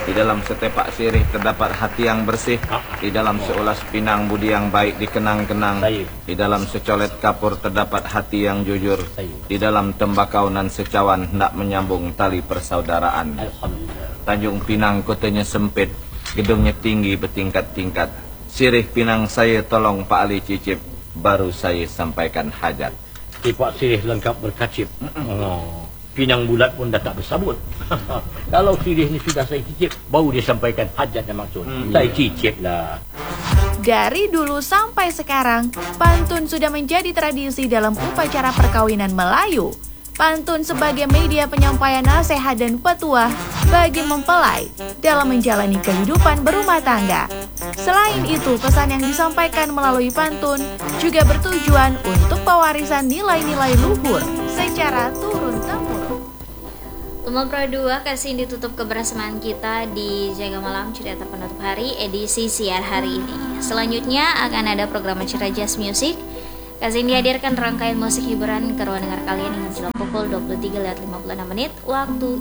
Di dalam setepak sirih terdapat hati yang bersih. Di dalam seulas pinang budi yang baik dikenang-kenang. Di dalam secolet kapur terdapat hati yang jujur. Di dalam tembakau nan secawan hendak menyambung tali persaudaraan. Tanjung Pinang kotanya sempit, gedungnya tinggi bertingkat-tingkat. Sirih Pinang saya tolong Pak Ali cicip, baru saya sampaikan hajat. Pak sirih lengkap berkacip. Pinang bulat pun dah tak bersabut. Kalau sirih ni sudah saya cicip, baru dia sampaikan hajat yang maksud. Saya cicip lah. Dari dulu sampai sekarang, pantun sudah menjadi tradisi dalam upacara perkawinan Melayu. Pantun sebagai media penyampaian nasihat dan petuah bagi mempelai dalam menjalani kehidupan berumah tangga. Selain itu, pesan yang disampaikan melalui pantun juga bertujuan untuk pewarisan nilai-nilai luhur secara turun-temurun. Umum Pro 2 kasih ditutup kebersamaan kita di Jaga Malam Cerita Penutup Hari edisi siar hari ini. Selanjutnya akan ada program acara Jazz Music. Kasih dihadirkan rangkaian musik hiburan ke ruang dengar kalian hingga menjelang pukul 23:56 waktu